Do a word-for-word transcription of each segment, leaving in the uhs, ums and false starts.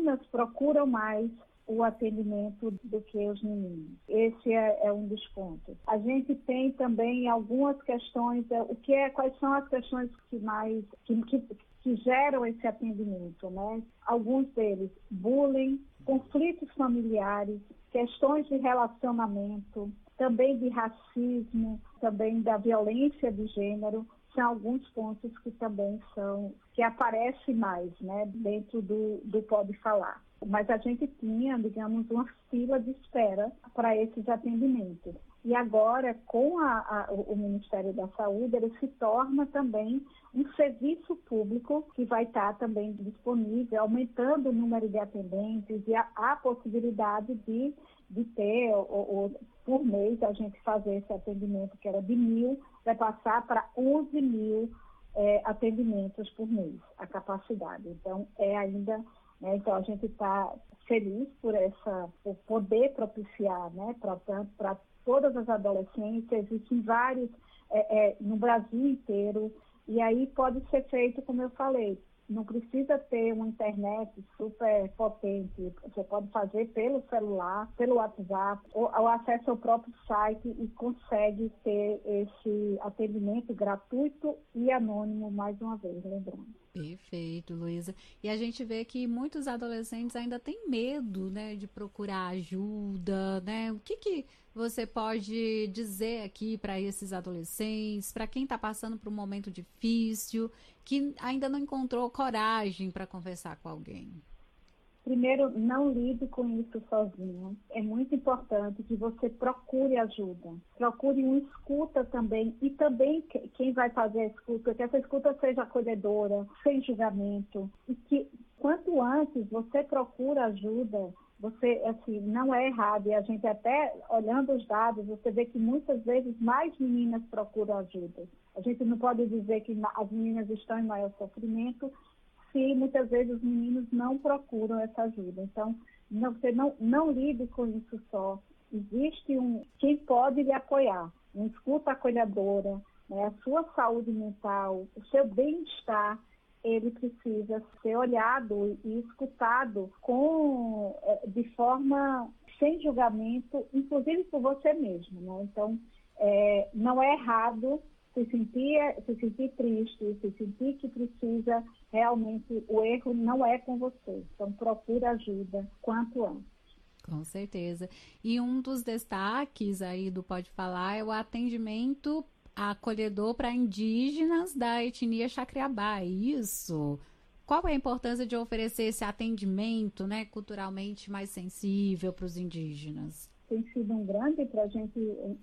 meninas procuram mais o atendimento do que os meninos. Esse é, é um dos pontos. A gente tem também algumas questões, o que é, quais são as questões que mais que, que, que geram esse atendimento, né? Alguns deles, bullying, conflitos familiares, questões de relacionamento, também de racismo, também da violência de gênero, são alguns pontos que também são, que aparecem mais, né, dentro do, do Pode Falar. Mas a gente tinha, digamos, uma fila de espera para esses atendimentos. E agora, com a, a, o Ministério da Saúde, ele se torna também um serviço público que vai estar também disponível, aumentando o número de atendentes e a, a possibilidade de, de ter, ou, ou, por mês, a gente fazer esse atendimento, que era de mil, vai passar para onze mil é, atendimentos por mês, a capacidade. Então, é ainda... Né, então, a gente está feliz por, essa, por poder propiciar, né, para todas as adolescentes. Existem vários é, é, no Brasil inteiro, e aí pode ser feito, como eu falei, não precisa ter uma internet super potente, você pode fazer pelo celular, pelo WhatsApp, ou, ou acesso ao próprio site e consegue ter esse atendimento gratuito e anônimo, mais uma vez, lembrando. Perfeito, Luísa. E a gente vê que muitos adolescentes ainda têm medo, né, de procurar ajuda, né? O que que você pode dizer aqui para esses adolescentes, para quem está passando por um momento difícil, que ainda não encontrou coragem para conversar com alguém? Primeiro, não lide com isso sozinho. É muito importante que você procure ajuda. Procure uma escuta também. E também quem vai fazer a escuta, que essa escuta seja acolhedora, sem julgamento. E que quanto antes você procura ajuda, você, assim, não é errado. E a gente até, olhando os dados, você vê que muitas vezes mais meninas procuram ajuda. A gente não pode dizer que as meninas estão em maior sofrimento, se muitas vezes os meninos não procuram essa ajuda. Então, não, você não, não lide com isso só. Existe um, quem pode lhe apoiar, uma escuta acolhedora, né, a sua saúde mental, o seu bem-estar, ele precisa ser olhado e escutado com, de forma sem julgamento, inclusive por você mesmo, né? Então, é, não é errado se sentir, se sentir triste, se sentir que precisa, realmente o erro não é com você. Então, procure ajuda quanto antes. Com certeza. E um dos destaques aí do Pode Falar é o atendimento acolhedor para indígenas da etnia Xacriabá. Isso. Qual é a importância de oferecer esse atendimento, né, culturalmente mais sensível para os indígenas? Tem sido um grande para a gente,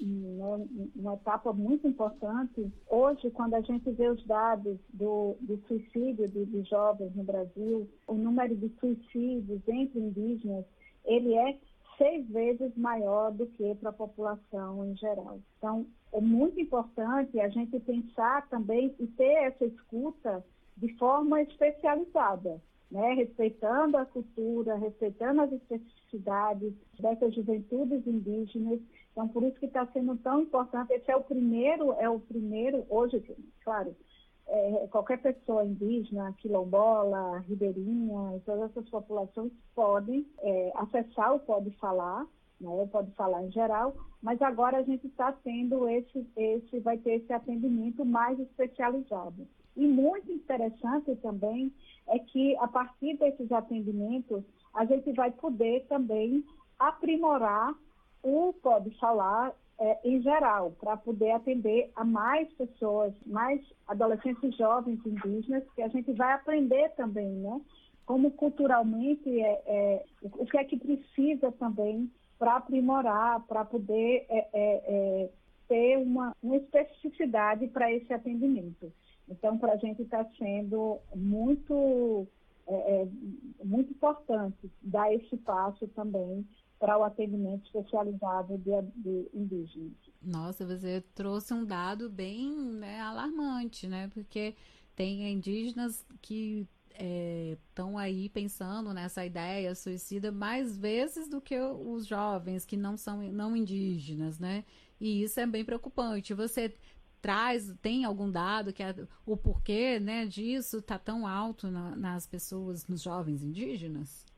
uma etapa muito importante. Hoje, quando a gente vê os dados do, do suicídio de, de jovens no Brasil, o número de suicídios entre indígenas, ele é seis vezes maior do que para a população em geral. Então, é muito importante a gente pensar também e ter essa escuta de forma especializada, né? Respeitando a cultura, respeitando as especificidades dessas juventudes indígenas. Então, por isso que está sendo tão importante. Esse é o primeiro, é o primeiro, hoje, claro, é, qualquer pessoa indígena, quilombola, ribeirinha, todas essas populações podem é, acessar o Pode Falar, né? O Pode Falar em geral, mas agora a gente está tendo esse, esse, vai ter esse atendimento mais especializado. E muito interessante também é que, a partir desses atendimentos, a gente vai poder também aprimorar o Pode Falar é, em geral, para poder atender a mais pessoas, mais adolescentes e jovens indígenas, que a gente vai aprender também, né? Como culturalmente, é, é, o que é que precisa também para aprimorar, para poder é, é, é, ter uma, uma especificidade para esse atendimento. Então, para a gente está sendo muito, é, muito importante dar esse passo também para o atendimento especializado de, de indígenas. Nossa, você trouxe um dado bem, né, alarmante, né? Porque tem indígenas que estão é, aí pensando nessa ideia suicida mais vezes do que os jovens que não são não indígenas, né? E isso é bem preocupante. Você traz, tem algum dado que é, o porquê, né, disso está tão alto na, nas pessoas, nos jovens indígenas?